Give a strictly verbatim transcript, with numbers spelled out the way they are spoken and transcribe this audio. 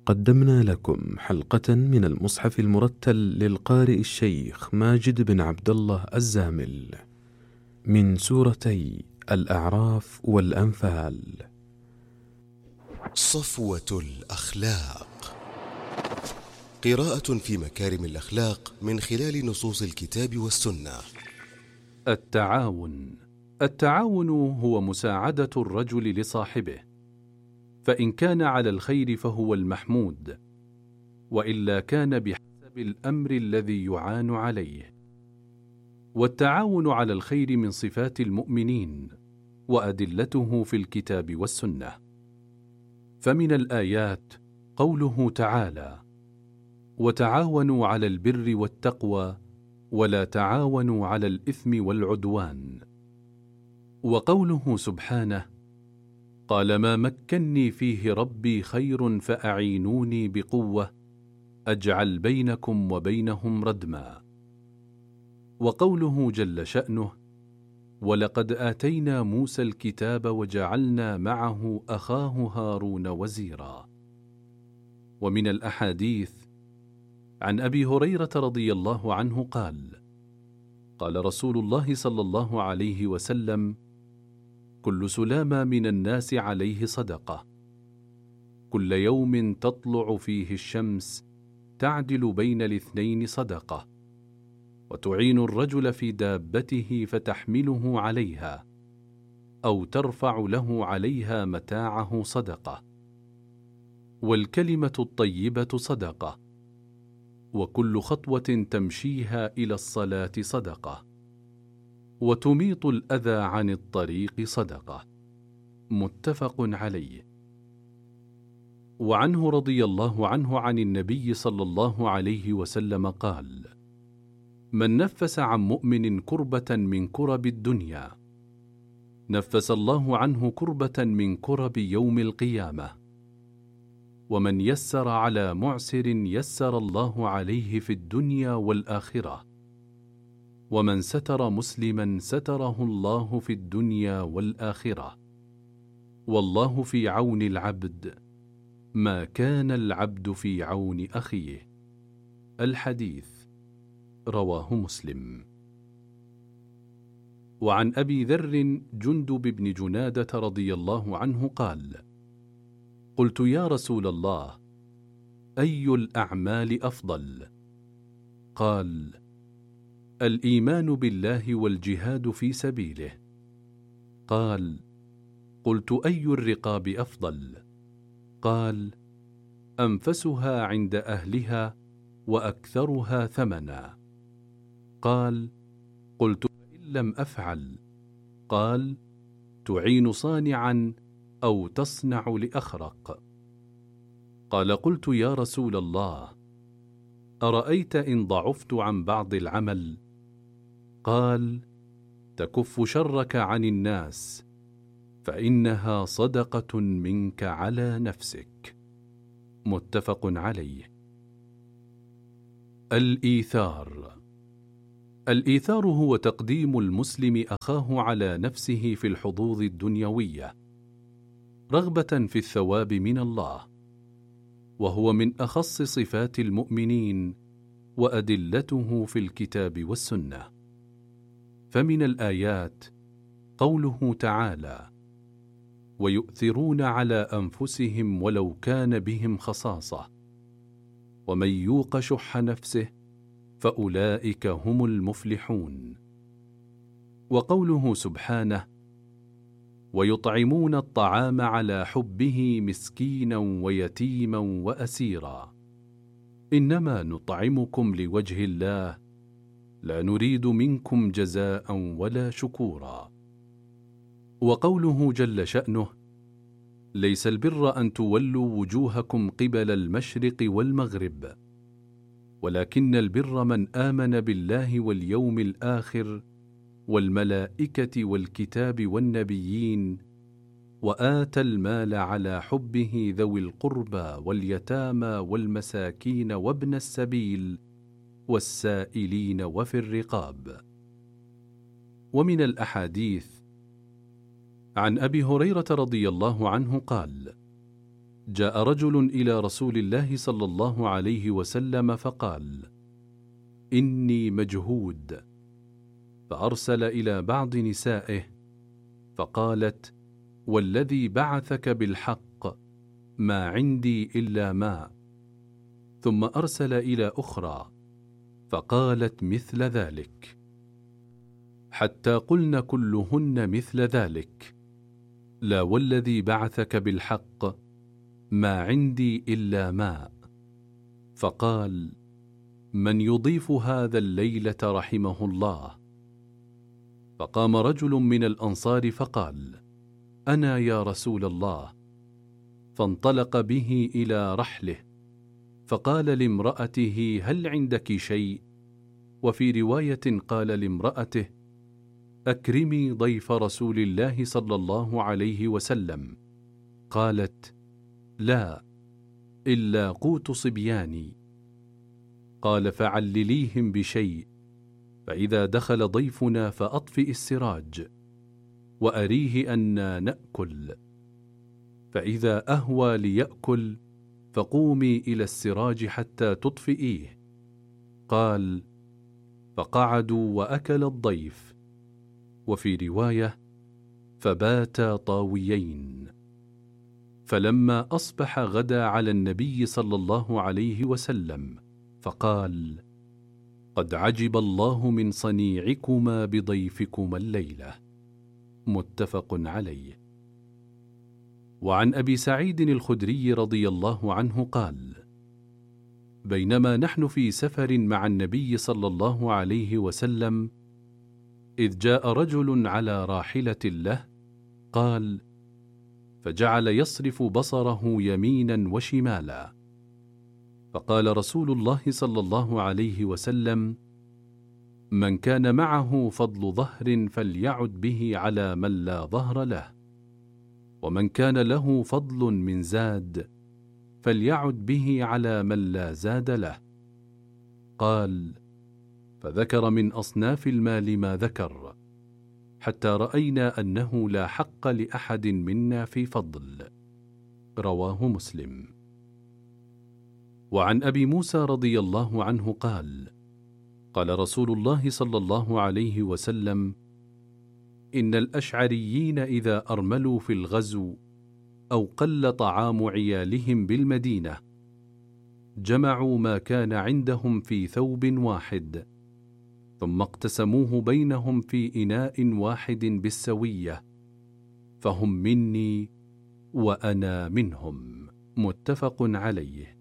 قدمنا لكم حلقة من المصحف المرتل للقارئ الشيخ ماجد بن عبد الله الزامل من سورتي الأعراف والأنفال. صفوة الأخلاق، قراءة في مكارم الأخلاق من خلال نصوص الكتاب والسنة. التعاون. التعاون هو مساعدة الرجل لصاحبه، فإن كان على الخير فهو المحمود، وإلا كان بحسب الأمر الذي يعان عليه. والتعاون على الخير من صفات المؤمنين، وأدلته في الكتاب والسنة. فمن الآيات قوله تعالى: وتعاونوا على البر والتقوى ولا تعاونوا على الإثم والعدوان. وقوله سبحانه: قال ما مكني فيه ربي خير فأعينوني بقوة أجعل بينكم وبينهم ردما. وقوله جل شأنه: ولقد آتينا موسى الكتاب وجعلنا معه أخاه هارون وزيرا. ومن الأحاديث عن أبي هريرة رضي الله عنه قال: قال رسول الله صلى الله عليه وسلم: كل سلامة من الناس عليه صدقة، كل يوم تطلع فيه الشمس تعدل بين الاثنين صدقة، وتعين الرجل في دابته فتحمله عليها أو ترفع له عليها متاعه صدقة، والكلمة الطيبة صدقة، وكل خطوة تمشيها إلى الصلاة صدقة، وتميط الأذى عن الطريق صدقة. متفق عليه. وعنه رضي الله عنه عن النبي صلى الله عليه وسلم قال: من نفس عن مؤمن كربة من كرب الدنيا نفس الله عنه كربة من كرب يوم القيامة. ومن يسر على معسر يسر الله عليه في الدنيا والآخرة. ومن ستر مسلما ستره الله في الدنيا والآخرة. والله في عون العبد ما كان العبد في عون أخيه. الحديث رواه مسلم. وعن أبي ذر جندب بن جنادة رضي الله عنه قال: قلت يا رسول الله، أي الأعمال أفضل؟ قال: الإيمان بالله والجهاد في سبيله. قال: قلت أي الرقاب أفضل؟ قال: أنفسها عند أهلها وأكثرها ثمنا. قال: قلت فإن لم أفعل؟ قال: تعين صانعا أو تصنع لأخرق. قال: قلت يا رسول الله، أرأيت إن ضعفت عن بعض العمل؟ قال: تكف شرك عن الناس فإنها صدقة منك على نفسك. متفق عليه. الإيثار. الإيثار هو تقديم المسلم أخاه على نفسه في الحظوظ الدنيوية رغبة في الثواب من الله، وهو من أخص صفات المؤمنين وأدلته في الكتاب والسنة. فمن الآيات قوله تعالى: ويؤثرون على أنفسهم ولو كان بهم خصاصة ومن يوق شح نفسه فأولئك هم المفلحون. وقوله سبحانه: ويطعمون الطعام على حبه مسكينا ويتيما وأسيرا إنما نطعمكم لوجه الله لا نريد منكم جزاء ولا شكورا. وقوله جل شأنه: ليس البر أن تولوا وجوهكم قبل المشرق والمغرب ولكن البر من آمن بالله واليوم الآخر والملائكة والكتاب والنبيين وآتى المال على حبه ذوي القربى واليتامى والمساكين وابن السبيل والسائلين وفي الرقاب. ومن الأحاديث عن أبي هريرة رضي الله عنه قال: جاء رجل إلى رسول الله صلى الله عليه وسلم فقال: إني مجهود، فأرسل إلى بعض نسائه فقالت: والذي بعثك بالحق ما عندي إلا ماء، ثم أرسل إلى أخرى فقالت مثل ذلك، حتى قلن كلهن مثل ذلك: لا والذي بعثك بالحق ما عندي إلا ماء. فقال: من يضيف هذا الليلة رحمه الله؟ فقام رجل من الأنصار فقال: أنا يا رسول الله. فانطلق به إلى رحله، فقال لامرأته: هل عندك شيء؟ وفي رواية قال لامرأته: أكرمي ضيف رسول الله صلى الله عليه وسلم. قالت: لا، إلا قوت صبياني. قال: فعلليهم بشيء، فإذا دخل ضيفنا فأطفئ السراج وأريه أنا نأكل، فإذا أهوى ليأكل فقومي إلى السراج حتى تطفئيه. قال: فقعدوا وأكل الضيف. وفي رواية: فباتا طاويين. فلما أصبح غدا على النبي صلى الله عليه وسلم فقال: قد عجب الله من صنيعكما بضيفكما الليلة. متفق عليه. وعن أبي سعيد الخدري رضي الله عنه قال: بينما نحن في سفر مع النبي صلى الله عليه وسلم إذ جاء رجل على راحلة له، قال: فجعل يصرف بصره يمينا وشمالا، فقال رسول الله صلى الله عليه وسلم: من كان معه فضل ظهر فليعد به على من لا ظهر له، ومن كان له فضل من زاد فليعد به على من لا زاد له. قال: فذكر من أصناف المال ما ذكر، حتى رأينا أنه لا حق لأحد منا في فضل. رواه مسلم. وعن أبي موسى رضي الله عنه قال: قال رسول الله صلى الله عليه وسلم: إن الأشعريين إذا أرملوا في الغزو أو قل طعام عيالهم بالمدينة جمعوا ما كان عندهم في ثوب واحد، ثم اقتسموه بينهم في إناء واحد بالسوية، فهم مني وأنا منهم. متفق عليه.